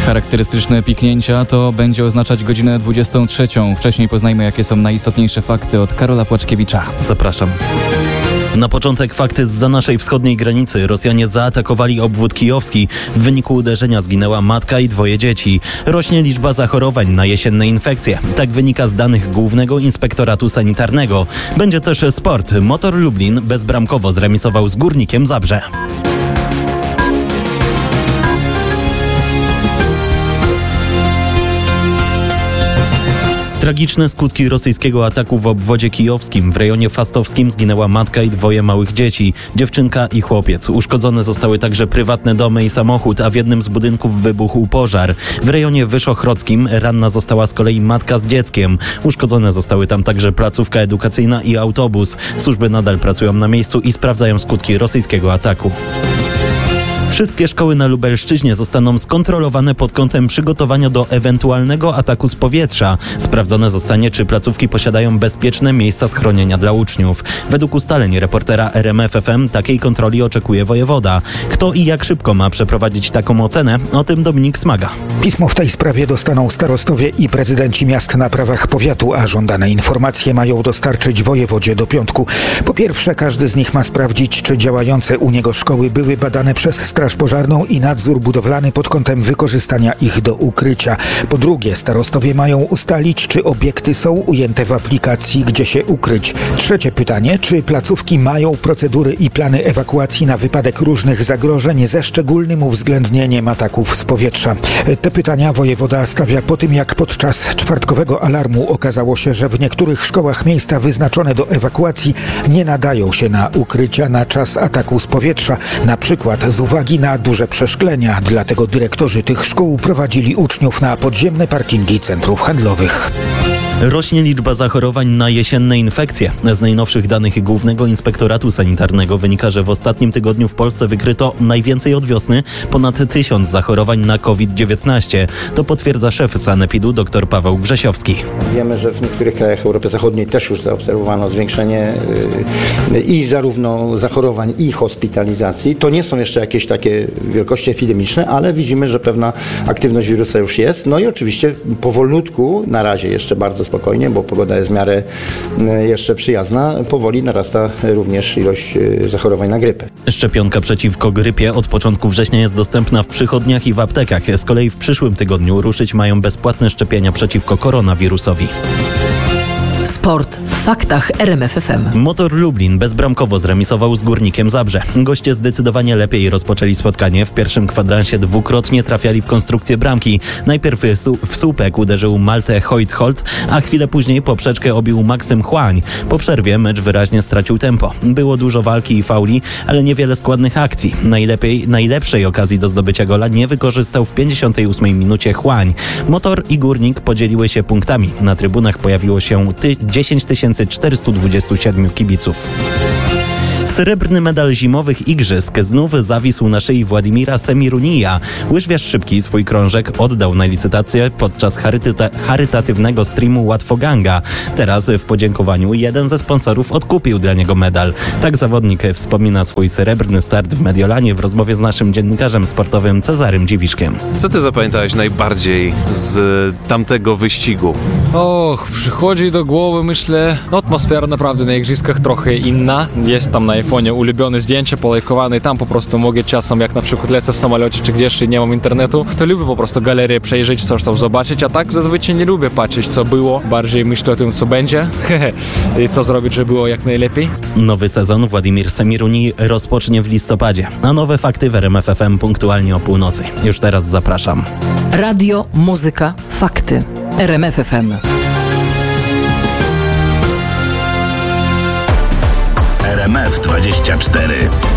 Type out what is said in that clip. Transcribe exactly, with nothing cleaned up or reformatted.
Charakterystyczne piknięcia to będzie oznaczać godzinę dwudziestą trzecią. Wcześniej poznajmy, jakie są najistotniejsze fakty od Karola Płaczkiewicza. Zapraszam. Na początek fakty zza naszej wschodniej granicy. Rosjanie zaatakowali obwód kijowski. W wyniku uderzenia zginęła matka i dwoje dzieci. Rośnie liczba zachorowań na jesienne infekcje. Tak wynika z danych Głównego Inspektoratu Sanitarnego. Będzie też sport. Motor Lublin bezbramkowo zremisował z Górnikiem Zabrze. Tragiczne skutki rosyjskiego ataku w obwodzie kijowskim. W rejonie fastowskim zginęła matka i dwoje małych dzieci, dziewczynka i chłopiec. Uszkodzone zostały także prywatne domy i samochód, a w jednym z budynków wybuchł pożar. W rejonie wyszochrodzkim ranna została z kolei matka z dzieckiem. Uszkodzone zostały tam także placówka edukacyjna i autobus. Służby nadal pracują na miejscu i sprawdzają skutki rosyjskiego ataku. Wszystkie szkoły na Lubelszczyźnie zostaną skontrolowane pod kątem przygotowania do ewentualnego ataku z powietrza. Sprawdzone zostanie, czy placówki posiadają bezpieczne miejsca schronienia dla uczniów. Według ustaleń reportera R M F F M takiej kontroli oczekuje wojewoda. Kto i jak szybko ma przeprowadzić taką ocenę? O tym Dominik Smaga. Pismo w tej sprawie dostaną starostowie i prezydenci miast na prawach powiatu, a żądane informacje mają dostarczyć wojewodzie do piątku. Po pierwsze, każdy z nich ma sprawdzić, czy działające u niego szkoły były badane przez Straż Pożarną i nadzór budowlany pod kątem wykorzystania ich do ukrycia. Po drugie, starostowie mają ustalić, czy obiekty są ujęte w aplikacji, gdzie się ukryć. Trzecie pytanie, czy placówki mają procedury i plany ewakuacji na wypadek różnych zagrożeń ze szczególnym uwzględnieniem ataków z powietrza. Te pytania wojewoda stawia po tym, jak podczas czwartkowego alarmu okazało się, że w niektórych szkołach miejsca wyznaczone do ewakuacji nie nadają się na ukrycia na czas ataku z powietrza, na przykład z uwagi na duże przeszklenia. Dlatego dyrektorzy tych szkół prowadzili uczniów na podziemne parkingi centrów handlowych. Rośnie liczba zachorowań na jesienne infekcje. Z najnowszych danych Głównego Inspektoratu Sanitarnego wynika, że w ostatnim tygodniu w Polsce wykryto najwięcej od wiosny, ponad tysiąc zachorowań na COVID dziewiętnaście. To potwierdza szef Sanepidu dr Paweł Grzesiowski. Wiemy, że w niektórych krajach Europy Zachodniej też już zaobserwowano zwiększenie yy, i zarówno zachorowań, i hospitalizacji. To nie są jeszcze jakieś takie wielkości epidemiczne, ale widzimy, że pewna aktywność wirusa już jest. No i oczywiście powolutku, na razie jeszcze bardzo spokojnie, bo pogoda jest w miarę jeszcze przyjazna, powoli narasta również ilość zachorowań na grypę. Szczepionka przeciwko grypie od początku września jest dostępna w przychodniach i w aptekach. Z kolei w przyszłym tygodniu ruszyć mają bezpłatne szczepienia przeciwko koronawirusowi. Sport w faktach R M F F M. Motor Lublin bezbramkowo zremisował z Górnikiem Zabrze. Goście zdecydowanie lepiej rozpoczęli spotkanie. W pierwszym kwadransie dwukrotnie trafiali w konstrukcję bramki. Najpierw w słupek uderzył Malte Heuthold, a chwilę później poprzeczkę obił Maksym Chłań. Po przerwie mecz wyraźnie stracił tempo. Było dużo walki i fauli, ale niewiele składnych akcji. Najlepiej, najlepszej okazji do zdobycia gola nie wykorzystał w pięćdziesiątej ósmej minucie Chłań. Motor i Górnik podzieliły się punktami. Na trybunach pojawiło się ty- dziesięć tysięcy czterysta dwadzieścia siedem kibiców. Srebrny medal zimowych igrzysk znów zawisł na szyi Władimira Semirunija. Łyżwiarz szybki swój krążek oddał na licytację podczas charytyta- charytatywnego streamu Łatwoganga. Teraz w podziękowaniu jeden ze sponsorów odkupił dla niego medal. Tak zawodnik wspomina swój srebrny start w Mediolanie w rozmowie z naszym dziennikarzem sportowym Cezarym Dziwiszkiem. Co ty zapamiętałeś najbardziej z tamtego wyścigu? Och, przychodzi do głowy, myślę, no atmosfera naprawdę na igrzyskach trochę inna. Jest tam na iPhone'ie ulubione zdjęcia polajkowane i tam po prostu mogę czasem, jak na przykład lecę w samolocie czy gdzieś i nie mam internetu, to lubię po prostu galerię przejrzeć, coś tam zobaczyć, a tak zazwyczaj nie lubię patrzeć, co było. Bardziej myślę o tym, co będzie i co zrobić, żeby było jak najlepiej. Nowy sezon Władimir Semiruni rozpocznie w listopadzie, a nowe fakty w R M F F M punktualnie o północy. Już teraz zapraszam. Radio, muzyka, fakty. R M F F M. R M F dwadzieścia cztery.